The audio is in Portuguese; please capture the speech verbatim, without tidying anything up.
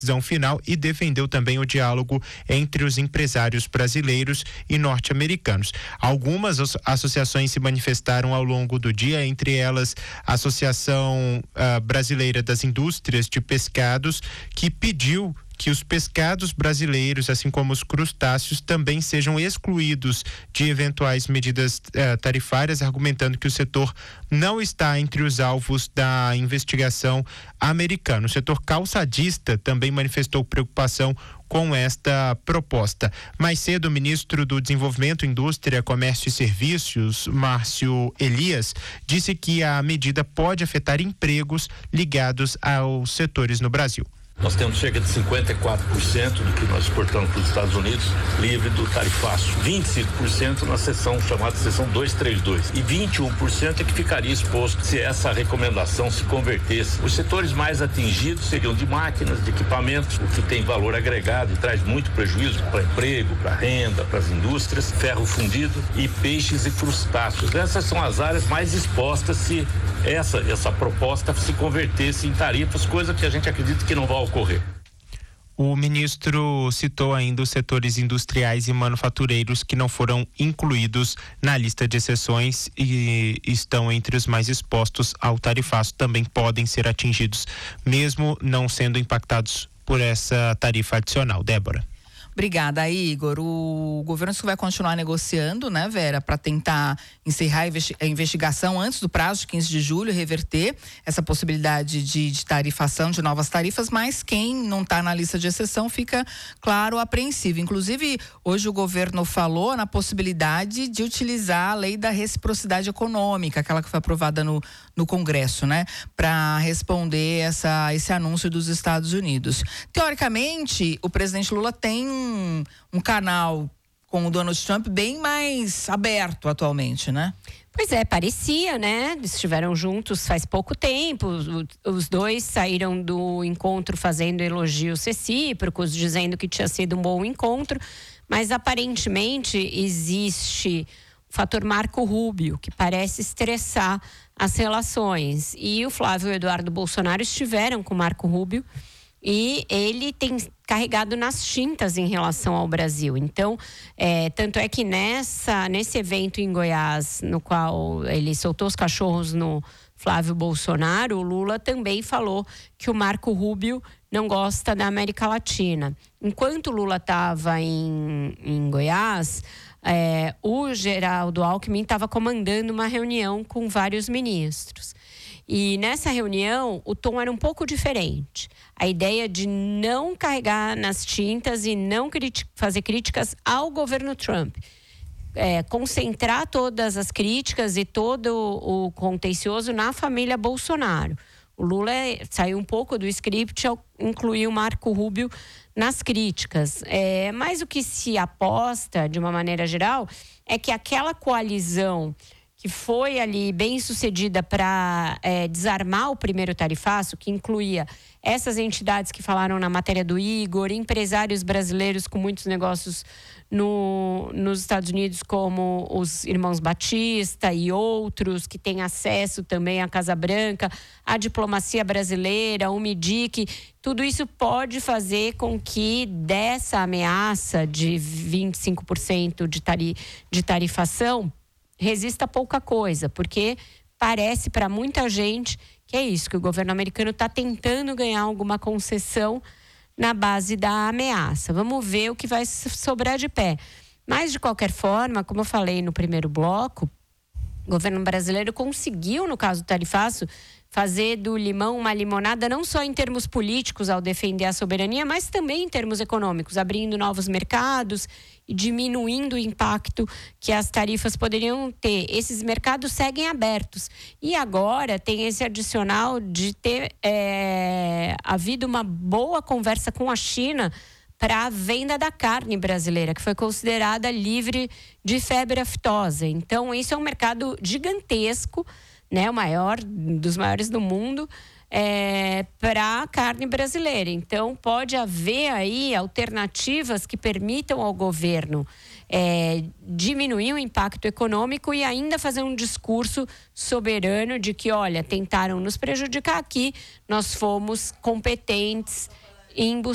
decisão final e defendeu também o diálogo entre os empresários brasileiros e norte-americanos. Algumas associações se manifestaram ao longo do dia, entre elas a Associação uh, Brasileira das Indústrias de Pescados, que pediu que os pescados brasileiros, assim como os crustáceos, também sejam excluídos de eventuais medidas eh, tarifárias, argumentando que o setor não está entre os alvos da investigação americana. O setor calçadista também manifestou preocupação com esta proposta. Mais cedo, o ministro do Desenvolvimento, Indústria, Comércio e Serviços, Márcio Elias, disse que a medida pode afetar empregos ligados aos setores no Brasil. Nós temos cerca de cinquenta e quatro por cento do que nós exportamos para os Estados Unidos livre do tarifaço, vinte e cinco por cento na seção chamada seção duzentos e trinta e dois e vinte e um por cento é que ficaria exposto se essa recomendação se convertesse. Os setores mais atingidos seriam de máquinas, de equipamentos, o que tem valor agregado e traz muito prejuízo para emprego, para renda, para as indústrias, ferro fundido e peixes e crustáceos. Essas são as áreas mais expostas se essa, essa proposta se convertesse em tarifas, coisa que a gente acredita que não vai ocorrer. O ministro citou ainda os setores industriais e manufatureiros que não foram incluídos na lista de exceções e estão entre os mais expostos ao tarifaço, também podem ser atingidos, mesmo não sendo impactados por essa tarifa adicional. Débora. Obrigada, Igor. O governo vai continuar negociando, né, Vera, para tentar encerrar a investigação antes do prazo de quinze de julho, reverter essa possibilidade de, de tarifação, de novas tarifas, mas quem não está na lista de exceção fica, claro, apreensivo. Inclusive, hoje o governo falou na possibilidade de utilizar a lei da reciprocidade econômica, aquela que foi aprovada no, no Congresso, né, para responder essa, esse anúncio dos Estados Unidos. Teoricamente, o presidente Lula tem um, um canal com o Donald Trump bem mais aberto atualmente, né? Pois é, parecia, né? Estiveram juntos faz pouco tempo, os dois saíram do encontro fazendo elogios recíprocos, dizendo que tinha sido um bom encontro, mas aparentemente existe o fator Marco Rubio, que parece estressar as relações. E o Flávio e o Eduardo Bolsonaro estiveram com o Marco Rubio e ele tem carregado nas tintas em relação ao Brasil. Então, é, tanto é que nessa, nesse evento em Goiás, no qual ele soltou os cachorros no Flávio Bolsonaro, o Lula também falou que o Marco Rubio não gosta da América Latina. Enquanto o Lula estava em, em Goiás, é, o Geraldo Alckmin estava comandando uma reunião com vários ministros. E nessa reunião, o tom era um pouco diferente. A ideia de não carregar nas tintas e não criti- fazer críticas ao governo Trump. É, concentrar todas as críticas e todo o contencioso na família Bolsonaro. O Lula saiu um pouco do script ao incluir o Marco Rubio nas críticas. É, mas o que se aposta, de uma maneira geral, é que aquela coalizão que foi ali bem sucedida para é, desarmar o primeiro tarifaço, que incluía essas entidades que falaram na matéria do Igor, empresários brasileiros com muitos negócios no, nos Estados Unidos, como os irmãos Batista e outros, que têm acesso também à Casa Branca, à diplomacia brasileira, o MIDIC, tudo isso pode fazer com que dessa ameaça de vinte e cinco por cento de, tari, de tarifação resista pouca coisa, porque parece para muita gente que é isso, que o governo americano está tentando ganhar alguma concessão na base da ameaça. Vamos ver o que vai sobrar de pé. Mas, de qualquer forma, como eu falei no primeiro bloco, o governo brasileiro conseguiu, no caso do tarifaço, fazer do limão uma limonada, não só em termos políticos ao defender a soberania, mas também em termos econômicos, abrindo novos mercados e diminuindo o impacto que as tarifas poderiam ter. Esses mercados seguem abertos. E agora tem esse adicional de ter é, havido uma boa conversa com a China para a venda da carne brasileira, que foi considerada livre de febre aftosa. Então, isso é um mercado gigantesco, né, o maior, dos maiores do mundo, é, para a carne brasileira. Então, pode haver aí alternativas que permitam ao governo é, diminuir o impacto econômico e ainda fazer um discurso soberano de que, olha, tentaram nos prejudicar aqui, nós fomos competentes em buscar